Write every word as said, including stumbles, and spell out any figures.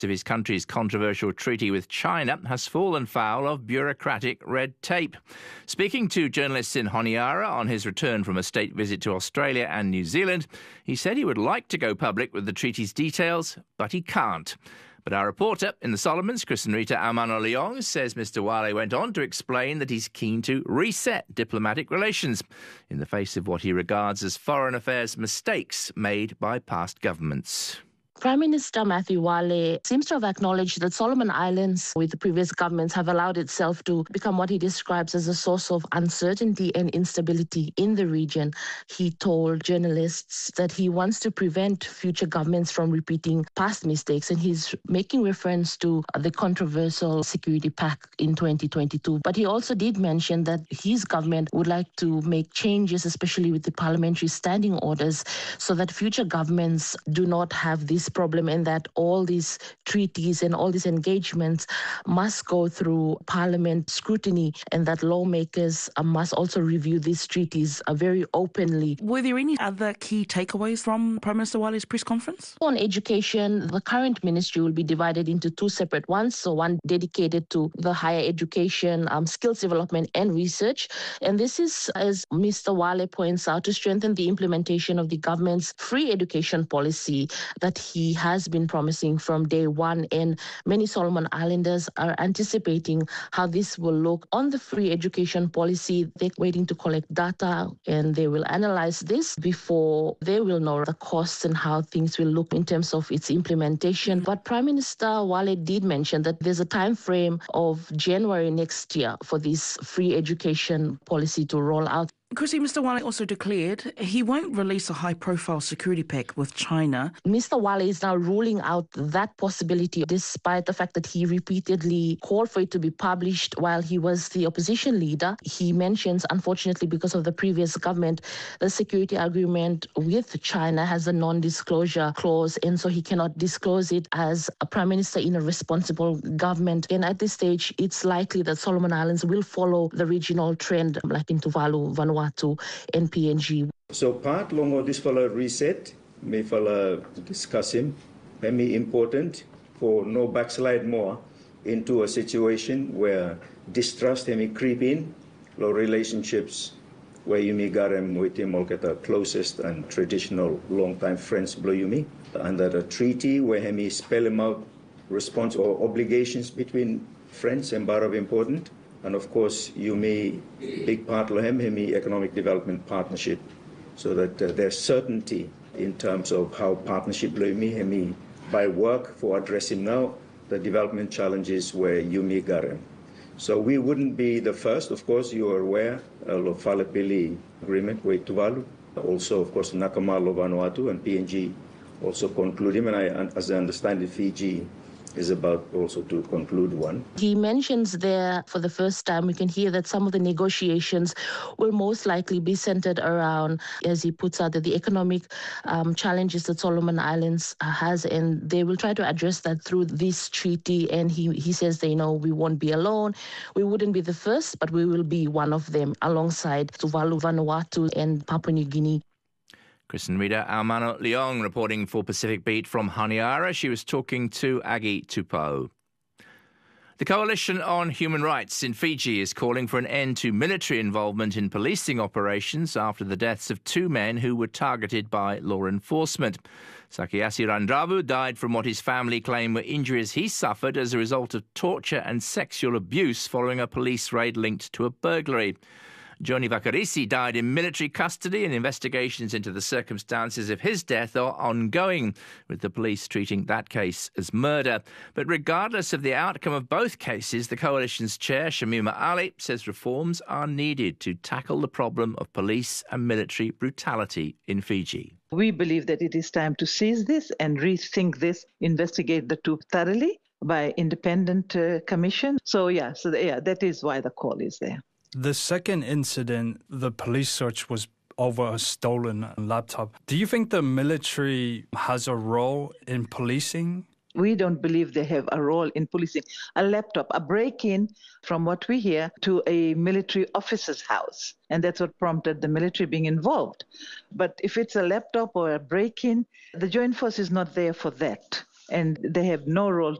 of his country's controversial treaty with China has fallen foul of bureaucratic red tape. Speaking to journalists in Honiara on his return from a state visit to Australia and New Zealand, he said he would like to go public with the treaty's details, but he can't. But our reporter in the Solomons, Kristenrita Aumano-Leong, says Mister Wale went on to explain that he's keen to reset diplomatic relations in the face of what he regards as foreign affairs mistakes made by past governments. Prime Minister Matthew Wale seems to have acknowledged that Solomon Islands, with the previous governments, have allowed itself to become what he describes as a source of uncertainty and instability in the region. He told journalists that he wants to prevent future governments from repeating past mistakes, and he's making reference to the controversial Security Pact in twenty twenty-two. But he also did mention that his government would like to make changes, especially with the parliamentary standing orders, so that future governments do not have this problem, and that all these treaties and all these engagements must go through parliament scrutiny, and that lawmakers uh, must also review these treaties uh, very openly. Were there any other key takeaways from Prime Minister Wale's press conference? On education, the current ministry will be divided into two separate ones. So one dedicated to the higher education, um, skills development and research. And this is, as Mister Wale points out, to strengthen the implementation of the government's free education policy that he He has been promising from day one, and many Solomon Islanders are anticipating how this will look. On the free education policy, they're waiting to collect data, and they will analyze this before they will know the costs and how things will look in terms of its implementation. But Prime Minister Wale did mention that there's a time frame of January next year for this free education policy to roll out. Chrissy, Mister Wale also declared he won't release a high-profile security pact with China. Mister Wale is now ruling out that possibility, despite the fact that he repeatedly called for it to be published while he was the opposition leader. He mentions, unfortunately, because of the previous government, the security agreement with China has a non-disclosure clause, and so he cannot disclose it as a prime minister in a responsible government. And at this stage, it's likely that Solomon Islands will follow the regional trend, like in Tuvalu, Vanuatu, and P N G. So part long of this follow reset, may follow discuss him, very important for no backslide more into a situation where distrust may creep in, low relationships where you may get him with him all get the closest and traditional long-time friends below you me. Under the treaty where he may spell him out response or obligations between friends and bar of important. And of course, you may big part of him, him economic development partnership, so that uh, there's certainty in terms of how partnership lo me him by work for addressing now the development challenges where you may get him. So we wouldn't be the first, of course. You are aware of Falapili agreement with Tuvalu, also of course Nakamalo Vanuatu and P N G also conclude him, and I, as I understand it, Fiji is about also to conclude one. He mentions there for the first time, we can hear that some of the negotiations will most likely be centered around, as he puts out, that the economic um, challenges that Solomon Islands has, and they will try to address that through this treaty. And he, he says that, you know, we won't be alone. We wouldn't be the first, but we will be one of them alongside Tuvalu, Vanuatu and Papua New Guinea. Kristenrita Aumano-Leong reporting for Pacific Beat from Honiara. She was talking to Aggie Tupou. The Coalition on Human Rights in Fiji is calling for an end to military involvement in policing operations after the deaths of two men who were targeted by law enforcement. Sakiasi Randravu died from what his family claim were injuries he suffered as a result of torture and sexual abuse following a police raid linked to a burglary. Johnny Vakarisi died in military custody, and investigations into the circumstances of his death are ongoing, with the police treating that case as murder. But regardless of the outcome of both cases, the Coalition's chair, Shamima Ali, says reforms are needed to tackle the problem of police and military brutality in Fiji. We believe that it is time to seize this and rethink this, investigate the two thoroughly by independent uh, commission. So, yeah, so the, yeah, that is why the call is there. The second incident, the police search was over a stolen laptop. Do you think the military has a role in policing? We don't believe they have a role in policing. A laptop, a break-in, from what we hear, to a military officer's house. And that's what prompted the military being involved. But if it's a laptop or a break-in, the Joint Force is not there for that. and they have no role